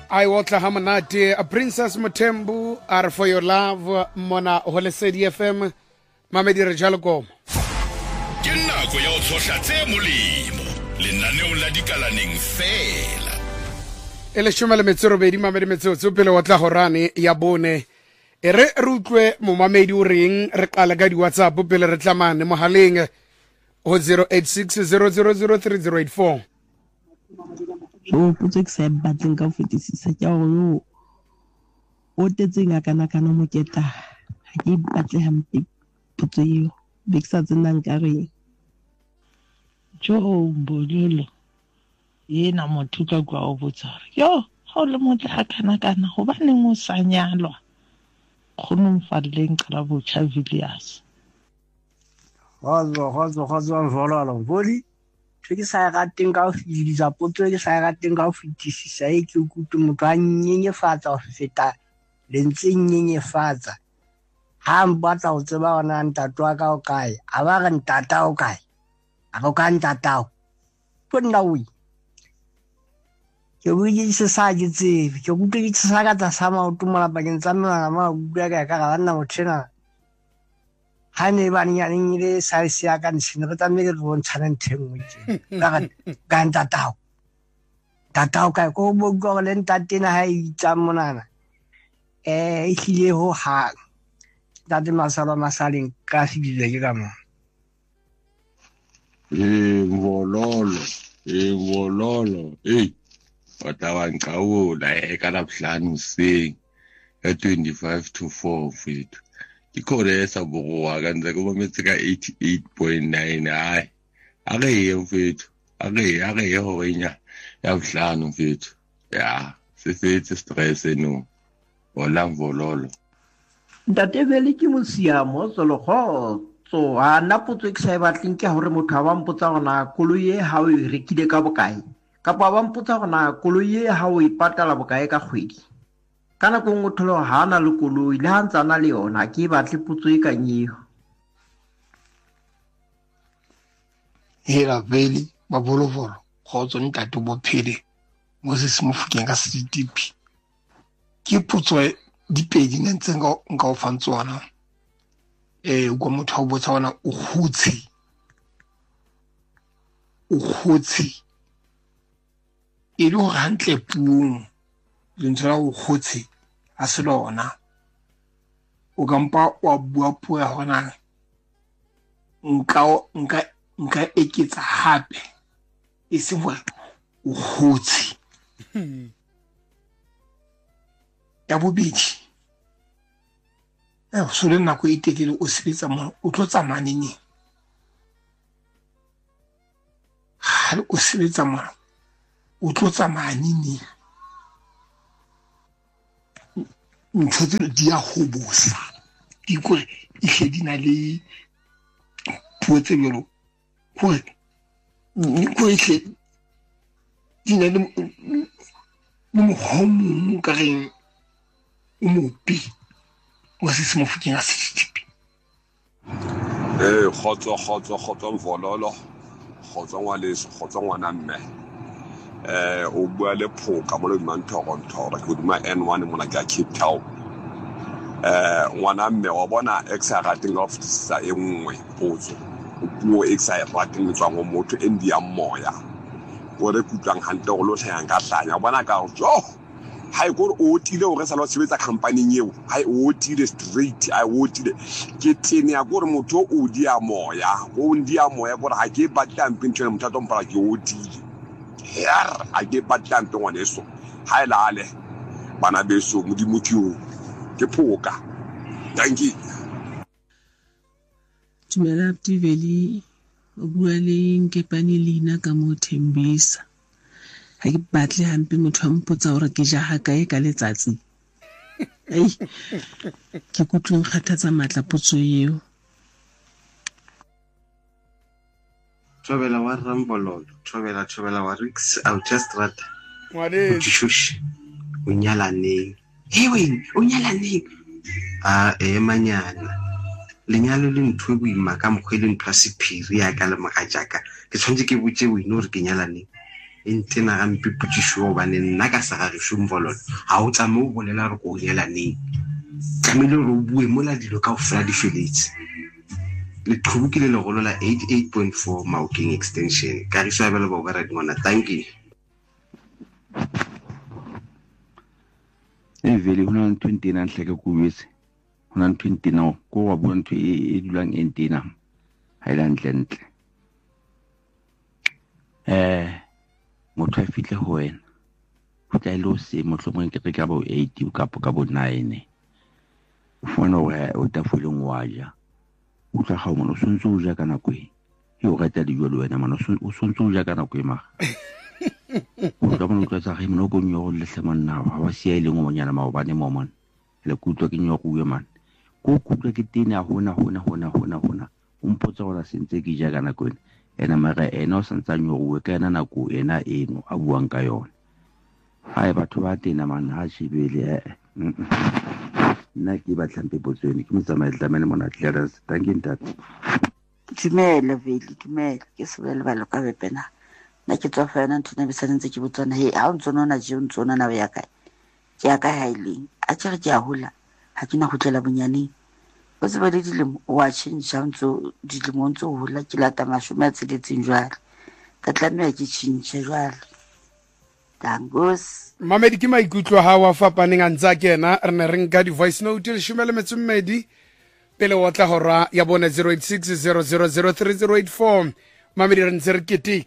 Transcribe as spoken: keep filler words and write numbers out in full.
I wotla hamanati a Princess Mutembu are for your love mona Holesedi F M mamedi re jalo ko ke nako ya o tsohla tse molemo lenaneo la dikalaneng fela ele shumele metsero bedi mamedi metsero tsopele wotla horane ya bone e re rutlwe mo mamedi o reng re qala ka di WhatsApp pele re tlamane mohaleng o zero eight six zero zero zero three zero eight four. o potso ke sa batleng ka fetisisa ke go o tetseng a kana kana mo keta ha ke batle hampe potso eo be ke sa tsenang ka re jo bolelo yena motho ka kwa o botsare yo ha o le motle ha kana kana go ba neng o sa nyalwa khonong falleng qala botsha Villiers Hazo hazo hazo volalo voli ke sa rateng ka o fitisa potso ke sa rateng ka o fitisisa e ke kutu motho a nyenyefatsa o feta le ntse nyenyefatsa ha mbatla o tseba ona ntatwa ka o kae a ba re ntata o kae a go ka ntata o tonna wi ke buile se sa ke tsebe ke kutu ke sa ka tsa sama o tumala ba ke ntsamela ma o bua ka ka ga nna mothena hane ba nya ni le sa sia ka ntshine re tsameke re bontshana nthengwe tse ka ka ntatao tatao ka ko bo go le ntatena ha itsa monana eh ile ho ha date masalo masaling ka sibile ke ka mo eh vololo eh vololo eh batawan qawo la e ka la buhlanu sing ya twenty-five to four fethu ikhona esabuwa kanze kuba metse ka eighty-eight point nine hayi ake ye mfethu ake ake ye honya ya buhlanu mfethu ya sefetse stress no ola vololo ntatebele ke mosiamo solo go so ana potso ke sa batleng ke hore motho ba mpotsa gona koloye ha o rekile ka bokae ka ba ba mpotsa gona koloye ha o ipatala bokae ka kgwedi kana go ngotholo hana le koloi le hantsana le yona ke batle potso e kanyeo hela veli babolovolo khotso ntate bophele mo se se mofukeng ka C D P ke potso dipedi ntseng ga nka o fantswana eh go motho o botsa ona o khutsi o khutsi e lo hantle puong le ntse o khutsi a se lona o kampa wa bua puo ya hona nka nka nka eketsa hape e se mo o khutsi ya bobedi eh so le nako e telele o sebetsa mo o tlo tsamane ni ha o sebetsa mo o tlo tsamane ni ntho di a go bosa di go e di na le puo tse bjalo go ni go e di na le mo homo ka reng o mo pi o se se mo fukeng a C D P eh khotso khotso khotso vololo khotso ngwa le khotso ngwana mme eh o bua le phoka mo le manthoro re go dima N one mo na ka Cape Town eh ngwana mme wa bona exa rating of sa engwe potso o puo exa rating tswa go motho endia moya go re kutlwang hante go lo tlhang ka hlanya bona ka jo hai go o tile o re sa lo sebetsa company eo hai o tile straight ai o tile ke tene ya gore motho o dia moya go ndia moya gore ha ke batla mpintshele motho a mpala ke o tile her a ke batla ntwe ngwane so ha ilale bana beso modimo ke o ke phoka thank you Tumela Tiveli o bua le Nkepane Lina ka mo Thembisa ha ke batle hampe motho a mpotsa hore ke ja ha kae ka letsatsi ei ke kutlong kgathatsa matla potso eo Tobela wa rambololo tobela tobela wa Rix I'll just rata ngwane shush unyalaneng hewe unyalaneng ah e manyana lenyalo le ntwe boima ka mkhwele ntwa sephiri ya ka le magajaka ke tshwantse ke botse wena hore ke nyalaneng entena gampe putsišo gobane nna ka sa gage šombololo ga o tsame o bolela re ko o nyelaneng tlamehile gore o bue mola dilo ka go fela di feletse leqhubu ke le legolo la eighty-eight point four Maokeng extension Kagiso ya bele ba radingwana. Thank you. e vele ho na le twenty na nhleke ku wetse ho na le twenty na ko wa bona ntho e dulang e ntena ha ila ntle ntle eh motho a fitle ho wena o tla ile o se mohlomong ke ka bo eight ka ka bo nine o fona o ta fuleng wa ja o tla ga mo o sontse o ja kana kwe yo ga tla dijo le wena mano o sontse o ja kana kwe ma o tla mo tla ga mo go nyo le hle monna wa sia ile ngo monyana ma ba ne mo mon le kutwa ke nyo go man ko kutwa ke tena hona hona hona hona hona o mpotsa gore sentse ke ja kana kwe ena mara ena o santsa nyo go ka ena nako ena eno a buang ka yona hai batho ba tena man ha shibele nna ke ba tlampe botsweni ke motsamai tlamene mona Clarence. Thank you ntate. Dumela vele dumela ke sebele ba loka bepena na ke tswa fana ntse ne bisa ntse ke botsana he ha o ntsona na je o ntsona na ya kae ke ya ka haileng a tsere ke a hola ha ke na go tlela bonyane o se ba le dilemo wa tshintsha ntso dilemo ntso hola ke lata mashume a tseditseng jwale ka tlameha ke tshintshe jwale. Tangos Mamedi ke maikutlo ha wa fapaneng a ntsa kena re ne re nka di voice note le shumele metsumedi pele wa tla hora ya bona zero eight six zero zero zero three zero eight four Mamedi re ntse re keteka